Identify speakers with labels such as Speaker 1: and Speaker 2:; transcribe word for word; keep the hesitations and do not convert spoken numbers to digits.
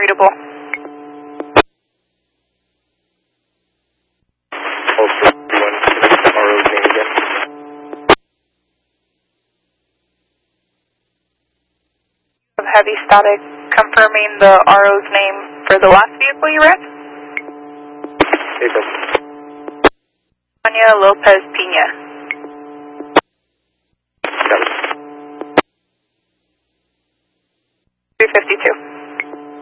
Speaker 1: unreadable.
Speaker 2: Also, one, the R O's name again.
Speaker 1: Heavy static confirming the R O's name for the last vehicle you ran?
Speaker 2: April.
Speaker 1: Sonia Lopez Pina.
Speaker 2: Got it.
Speaker 1: three fifty-two.